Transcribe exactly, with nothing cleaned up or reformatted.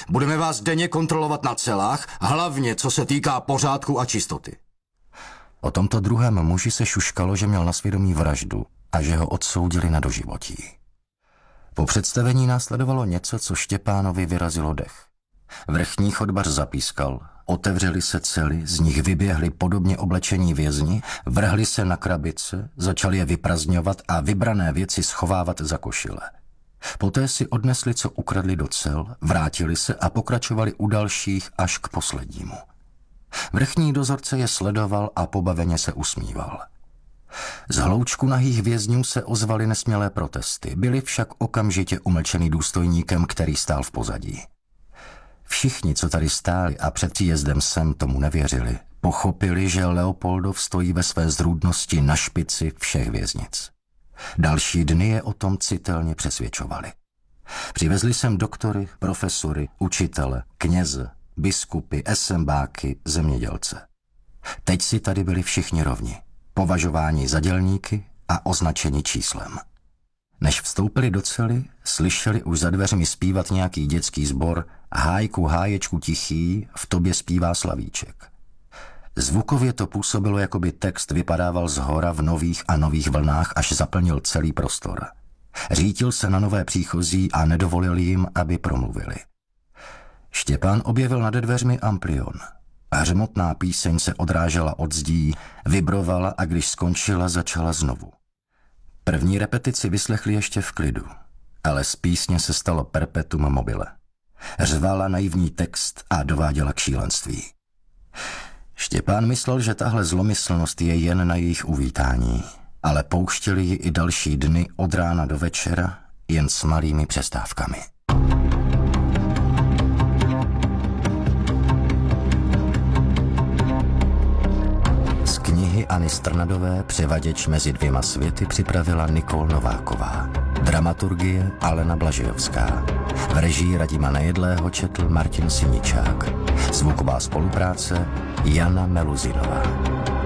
Budeme vás denně kontrolovat na celách, hlavně co se týká pořádku a čistoty. O tomto druhém muži se šuškalo, že měl na svědomí vraždu a že ho odsoudili na doživotí. Po představení následovalo něco, co Štěpánovi vyrazilo dech. Vrchní chodbař zapískal, otevřeli se cely, z nich vyběhli podobně oblečení vězni, vrhli se na krabice, začali je vyprazňovat a vybrané věci schovávat za košile. Poté si odnesli, co ukradli do cel, vrátili se a pokračovali u dalších až k poslednímu. Vrchní dozorce je sledoval a pobaveně se usmíval. Z hloučku nahých vězňů se ozvaly nesmělé protesty, byli však okamžitě umlčený důstojníkem, který stál v pozadí. Všichni, co tady stáli a před příjezdem sem tomu nevěřili, pochopili, že Leopoldov stojí ve své zrůdnosti na špici všech věznic. Další dny je o tom citelně přesvědčovali. Přivezli sem doktory, profesory, učitele, kněze, biskupy, esembáky, zemědělce. Teď si tady byli všichni rovni, považováni za dělníky a označeni číslem. Než vstoupili do cely, slyšeli už za dveřmi zpívat nějaký dětský sbor Hájku, háječku tichý, v tobě zpívá slavíček. Zvukově to působilo, jako by text vypadával z hora v nových a nových vlnách, až zaplnil celý prostor. Řítil se na nové příchozí a nedovolil jim, aby promluvili. Štěpán objevil nade dveřmi amplion. Hřmotná píseň se odrážela od zdí, vibrovala a když skončila, začala znovu. První repetici vyslechli ještě v klidu, ale z písně se stalo perpetuum mobile. Řvala naivní text a dováděla k šílenství. Štěpán myslel, že tahle zlomyslnost je jen na jejich uvítání, ale pouštěli ji i další dny od rána do večera, jen s malými přestávkami. Z knihy Anny Strnadové Převaděč mezi dvěma světy připravila Nikol Nováková. Dramaturgie Alena Blažejovská. V režii Radima Nejedlého četl Martin Siničák. Zvuková spolupráce Jana Meluzinová.